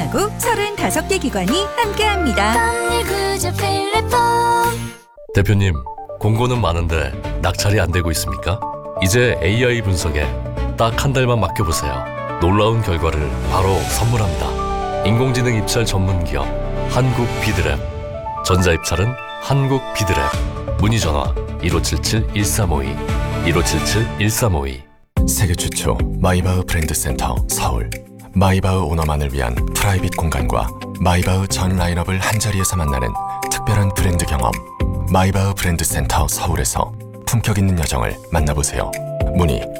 가구 35개 기관이 함께합니다. 탐일구조 필리폼. 대표님, 공고는 많은데 낙찰이 안 되고 있습니까? 이제 AI 분석에 딱 한 달만 맡겨보세요. 놀라운 결과를 바로 선물합니다. 인공지능 입찰 전문 기업 한국비드랩. 전자입찰은 한국비드랩. 문의 전화 1577-1352 1577-1352. 세계 최초 마이바흐 브랜드 센터 서울. 마이바흐 오너만을 위한 프라이빗 공간과 마이바흐 전 라인업을 한자리에서 만나는 특별한 브랜드 경험. 마이바흐 브랜드 센터 서울에서 품격 있는 여정을 만나보세요. 문의